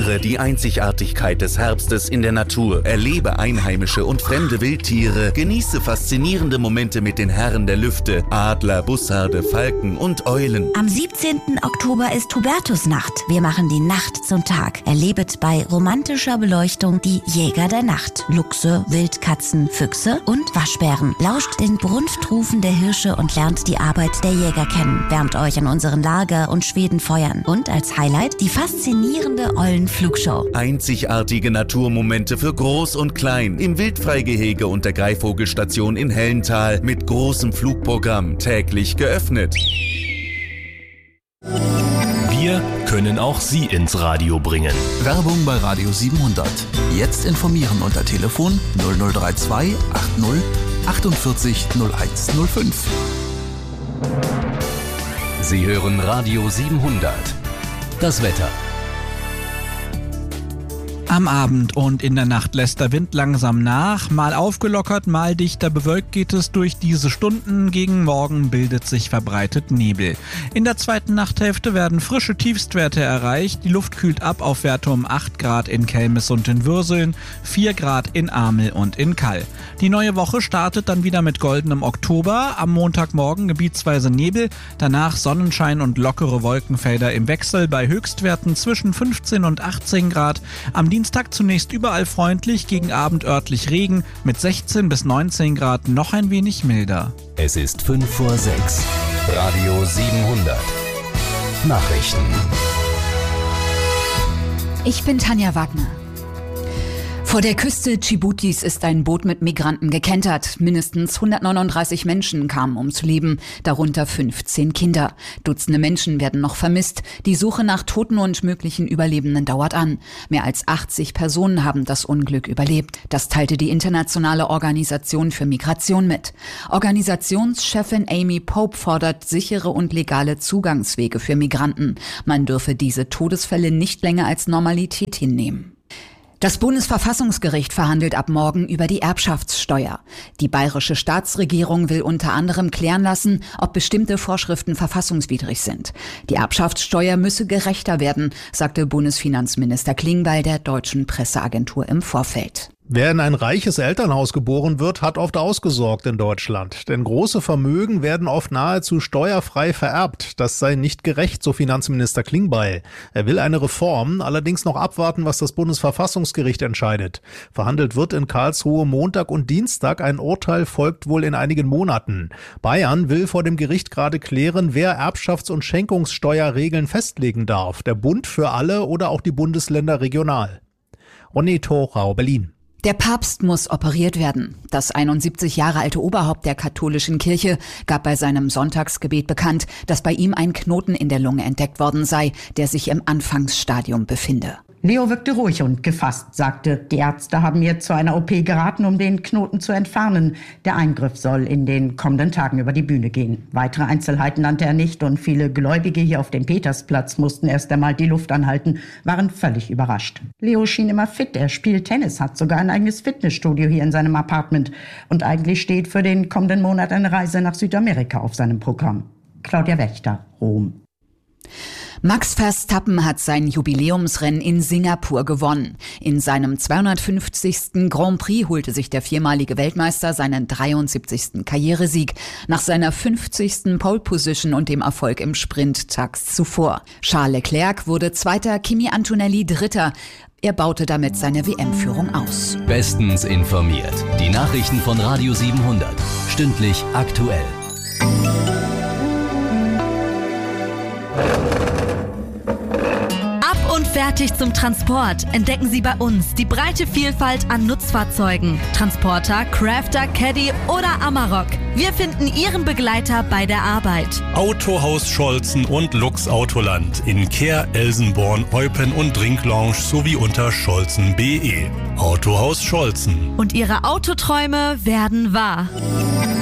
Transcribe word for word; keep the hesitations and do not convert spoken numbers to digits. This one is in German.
Spüre die Einzigartigkeit des Herbstes in der Natur, erlebe einheimische und fremde Wildtiere, genieße faszinierende Momente mit den Herren der Lüfte, Adler, Bussarde, Falken und Eulen. Am siebzehnten Oktober ist Hubertusnacht. Wir machen die Nacht zum Tag. Erlebet bei romantischer Beleuchtung die Jäger der Nacht. Luchse, Wildkatzen, Füchse und Waschbären. Lauscht den Brunftrufen der Hirsche und lernt die Arbeit der Jäger kennen. Wärmt euch an unseren Lager- und Schwedenfeuern. Und als Highlight die faszinierende Eulenflugshow. Einzigartige Naturmomente für Groß und Klein im Wildfreigehege und der Greifvogelstation in Hellental mit großem Flugprogramm täglich geöffnet. Wir können auch Sie ins Radio bringen. Werbung bei Radio siebenhundert. Jetzt informieren unter Telefon null null drei zwei achtzig achtundvierzig null eins null fünf. Sie hören Radio siebenhundert. Das Wetter. Am Abend und in der Nacht lässt der Wind langsam nach, mal aufgelockert, mal dichter bewölkt geht es durch diese Stunden. Gegen Morgen bildet sich verbreitet Nebel. In der zweiten Nachthälfte werden frische Tiefstwerte erreicht. Die Luft kühlt ab auf Werte um acht Grad in Kelmis und in Würseln, vier Grad in Amel und in Kall. Die neue Woche startet dann wieder mit goldenem Oktober. Am Montagmorgen gebietsweise Nebel, danach Sonnenschein und lockere Wolkenfelder im Wechsel bei Höchstwerten zwischen fünfzehn und achtzehn Grad. Am Dienstag zunächst überall freundlich, gegen Abend örtlich Regen, mit sechzehn bis neunzehn Grad noch ein wenig milder. Es ist fünf vor sechs. Radio siebenhundert. Nachrichten. Ich bin Tanja Wagner. Vor der Küste Dschibutis ist ein Boot mit Migranten gekentert. Mindestens hundertneununddreißig Menschen kamen ums Leben, darunter fünfzehn Kinder. Dutzende Menschen werden noch vermisst. Die Suche nach Toten und möglichen Überlebenden dauert an. Mehr als achtzig Personen haben das Unglück überlebt. Das teilte die Internationale Organisation für Migration mit. Organisationschefin Amy Pope fordert sichere und legale Zugangswege für Migranten. Man dürfe diese Todesfälle nicht länger als Normalität hinnehmen. Das Bundesverfassungsgericht verhandelt ab morgen über die Erbschaftssteuer. Die bayerische Staatsregierung will unter anderem klären lassen, ob bestimmte Vorschriften verfassungswidrig sind. Die Erbschaftssteuer müsse gerechter werden, sagte Bundesfinanzminister Klingbeil der Deutschen Presseagentur im Vorfeld. Wer in ein reiches Elternhaus geboren wird, hat oft ausgesorgt in Deutschland. Denn große Vermögen werden oft nahezu steuerfrei vererbt. Das sei nicht gerecht, so Finanzminister Klingbeil. Er will eine Reform, allerdings noch abwarten, was das Bundesverfassungsgericht entscheidet. Verhandelt wird in Karlsruhe Montag und Dienstag. Ein Urteil folgt wohl in einigen Monaten. Bayern will vor dem Gericht gerade klären, wer Erbschafts- und Schenkungssteuerregeln festlegen darf. Der Bund für alle oder auch die Bundesländer regional. Ronny Thorau, Berlin. Der Papst muss operiert werden. Das einundsiebzig Jahre alte Oberhaupt der katholischen Kirche gab bei seinem Sonntagsgebet bekannt, dass bei ihm ein Knoten in der Lunge entdeckt worden sei, der sich im Anfangsstadium befinde. Leo wirkte ruhig und gefasst, sagte, die Ärzte haben mir zu einer O P geraten, um den Knoten zu entfernen. Der Eingriff soll in den kommenden Tagen über die Bühne gehen. Weitere Einzelheiten nannte er nicht und viele Gläubige hier auf dem Petersplatz mussten erst einmal die Luft anhalten, waren völlig überrascht. Leo schien immer fit, er spielt Tennis, hat sogar ein eigenes Fitnessstudio hier in seinem Apartment und eigentlich steht für den kommenden Monat eine Reise nach Südamerika auf seinem Programm. Claudia Wächter, Rom. Max Verstappen hat sein Jubiläumsrennen in Singapur gewonnen. In seinem zweihundertfünfzigsten Grand Prix holte sich der viermalige Weltmeister seinen dreiundsiebzigsten Karrieresieg nach seiner fünfzigsten Pole Position und dem Erfolg im Sprint tags zuvor. Charles Leclerc wurde Zweiter, Kimi Antonelli Dritter. Er baute damit seine W M-Führung aus. Bestens informiert. Die Nachrichten von Radio siebenhundert. Stündlich aktuell. Und fertig zum Transport. Entdecken Sie bei uns die breite Vielfalt an Nutzfahrzeugen. Transporter, Crafter, Caddy oder Amarok. Wir finden Ihren Begleiter bei der Arbeit. Autohaus Scholzen und Lux Autoland in Kehr, Elsenborn, Eupen und Drinklounge sowie unter scholzen punkt de. Autohaus Scholzen. Und Ihre Autoträume werden wahr.